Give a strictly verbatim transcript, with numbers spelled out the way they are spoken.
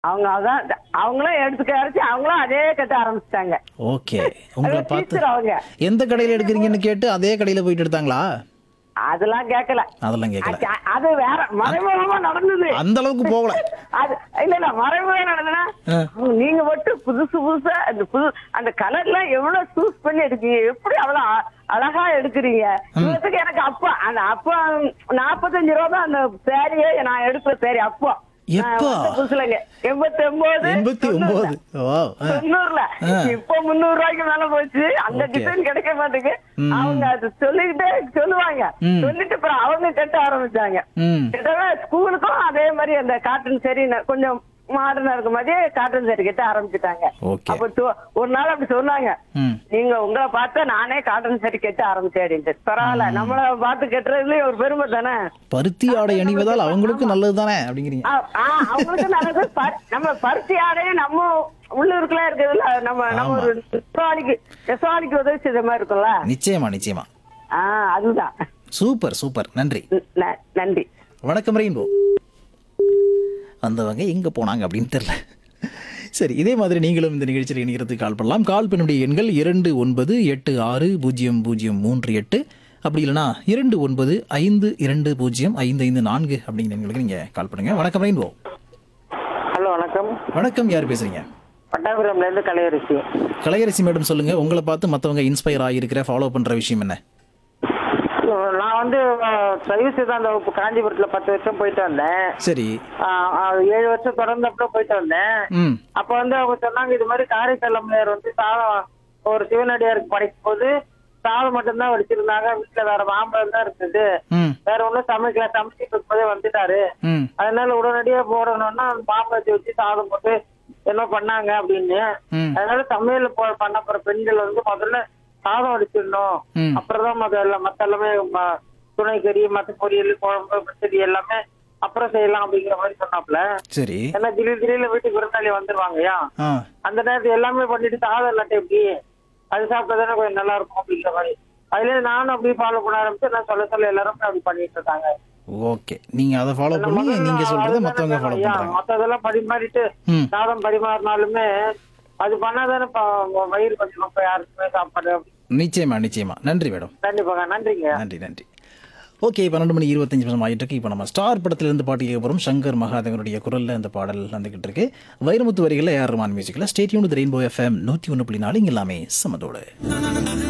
அவங்க அதான் அவங்களும் எடுத்துக்க அரைச்சு அவங்களும் அதே கட்ட ஆரம்பிச்சிட்டாங்க. ஓகே. உங்களை அது பார்த்து டீச்சர் அவங்க. எந்த கடையில எடுக்கிறீங்கன்னு கேட்டு அதே கடையில போயிட்டு எடுத்தாங்களா? அதெல்லாம் கேட்கல. அதெல்லாம் கேட்கல. அ- அது வேற மறைமுகமா நடந்தது. அந்த அளவுக்கு போகல. அது இல்ல இல்ல மறைமுகம் நடந்ததுன்னா ஆ. நீங்க மட்டும் புதுசு புதுசா அந்த புது அந்த கலர்லாம் எவ்வளவு சூஸ் பண்ணி எடுக்கீங்க, எப்படி அவ்வளவு அ- அழகா எடுக்கிறீங்க. இவத்துக்கு எனக்கு அப்பா அந்த அப்பா நாற்பத்தஞ்சு ரூபா தான் அந்த சேரியே நான் எடுக்கிற சேரி அப்போ எப்போ? புதுசுலங்க எண்பத்தி ஒன்பது எண்பத்தி ஒன்பது. வாவ். ஆ. தொண்ணூறுல ஆ. இப்போ முன்னூறு ரூபாய்க்கு மேல போச்சு. அந்த Okay. டிசைன் கிடைக்க மாட்டேங்குது. ம். அவங்க அது சொல்லிக்கிட்டே சொல்லுவாங்க. ம். சொல்லிட்டு அப்புறம் அவங்க கட்ட ஆரம்பிச்சாங்க. ம். கிட்டவே ஸ்கூலுக்கும் அதே மாதிரி அந்த காட்டன் சரி கொஞ்சம் மாடர்னா இருக்கும் போதே காட்டன் சரி கட்ட ஆரம்பிச்சுட்டாங்க. Okay. அப்ப து- ஒரு நாள் அப்படி சொன்னாங்க, ம். நீங்க உங்களை பார்த்தா நானே காட்டன் சரி கட்ட ஆரம்பிச்சேன் அப்படின்ட்டு. பரவாயில்ல, நம்மள பார்த்து கட்டுறதுலயும் ஒரு பெருமை தானே. பருத்தி ஆடை அணிவதால் அவங்களுக்கும் நல்லது தானே அப்படிங்கிறீங்க. ஆ, ஆ, அவங்களுக்கு நல்லது. ப- நம்ம பருத்தி ஆடையும் நம்ம உள்ளூருக்குலாம் இருக்குதுல்ல, நம்ம நம்ம ஒரு நெசவாளிக்கு நெசவாளிக்கு உதவி செய்த மாதிரி இருக்கும்ல. நிச்சயமா நிச்சயமா. ஆ, அதுதான். Super super. நன்றி. ந- நன்றி. வணக்கம் ரெயின்போ. வந்தவங்க எங்க போனாங்க அப்படின்னு தெரியல. சரி, இதே மாதிரி நீங்களும் இந்த நிகழ்ச்சியில் இணைகிறதுக்கு கால் பண்ணலாம். கால் பண்ணக்கூடிய எண்கள் இரண்டு ஒன்பது எட்டு ஆறு பூஜ்ஜியம் பூஜ்ஜியம் மூன்று எட்டு, அப்படி இல்லைனா இரண்டு ஒன்பது ஐந்து இரண்டு பூஜ்ஜியம் ஐந்து ஐந்து நான்கு அப்படிங்கிற எண்களுக்கு நீங்க கால் பண்ணுங்க. வணக்கம் ரெயின்போ. ஹலோ, வணக்கம். வணக்கம், யார் பேசுறீங்க? பட்டாபுரம்ல இருந்து கலையரசி. கலையரசி மேடம், சொல்லுங்க. உங்களை பார்த்து மற்றவங்க இன்ஸ்பயர் ஆகியிருக்கிற ஃபாலோ பண்ற விஷயம் என்ன? நான் வந்து சைவ சித்தாந்த வகுப்பு காஞ்சிபுரத்துல பத்து வருஷம் போயிட்டு வந்தேன். சரி. ஆ, ஆ, ஏழு வருஷம் தொடர்ந்தப்ப போயிட்டு வந்தேன். ம். அப்ப வந்து அவங்க சொன்னாங்க, இது மாதிரி காரைக்காலம்மையார் வந்து சாதம் ஒரு சிவனடியாருக்கு படைக்கும் போது சாதம் மட்டும்தான் வடிச்சிருந்தாங்க. வீட்டுல வேற மாம்பழம் தான் இருந்தது. ம். வேற ஒண்ணும் சமைக்கல. சமைச்சிட்டு இருக்கும்போதே வந்துட்டாரு. ம். அதனால உடனடியா போடணும்னா மாம்பழத்தை வச்சு சாதம் போட்டு என்ன பண்ணாங்க அப்படின்னு. ம். அதனால சமையல் போ- பண்ண போற பெண்கள் வந்து முதல்ல சாதம் வடிச்சிடணும். ம். அப்புறம் தான் முதல்ல மத்த எல்லாமே ம- துணை கறி, மத்த பொரியல், குழம்பு, பச்சடி எல்லாமே அப்புறம் செய்யலாம் அப்படிங்கிற மாதிரி சொன்னாப்ல. சரி. ஏன்னா திடீர் திடீர்னு வீட்டுக்கு விருந்தாளி வந்துருவாங்கயா. ஆ. அந்த நேரத்துல எல்லாமே பண்ணிட்டு சாதம் இல்லாட்ட எப்படி அது சாப்பிட்டதானே கொஞ்சம் நல்லா இருக்கும் அப்படிங்கிற மாதிரி. அதுல நானும் அப்படியே ஃபாலோ பண்ண ஆரம்பிச்சு நான் சொல்ல சொல்ல எல்லாரும் அப்படி பண்ணிட்டு இருக்காங்க. ஓகே, நீங்க அதை ஃபாலோ பண்ணி நீங்க சொல்றதை மற்றவங்க ஃபாலோ பண்றாங்க. மத்ததெல்லாம் பரிமாறிட்டு ம். சாதம் பரிமாறினாலுமே அது பண்ணாதானே ப- வயிறு கொஞ்சம் இப்ப யாருக்குமே சாப்பாடு அப்படி. நிச்சயமா நிச்சயமா. நன்றி மேடம். கண்டிப்பாங்க. நன்றிங்க. நன்றி நன்றி. ஓகே, பன்னெண்டு மணி இருபத்தஞ்சு நிமிஷம் ஆகிட்டு இருக்கு. இப்போ நம்ம ஸ்டார் படத்திலிருந்து பாட்டு கேட்க போகிறோம். சங்கர் மகாதேவனுடைய குரலில் இந்த பாடல் வந்துகிட்டு இருக்கு. வைரமுத்து வரிகளில் ஏஆர் ரஹ்மான் மியூசிக்கில். ஸ்டேட் யூன் ரெயின்போ எஃப்எம் நூற்றி ஒன்று புள்ளி நாலு. இங்கே எல்லாமே சமதோடு.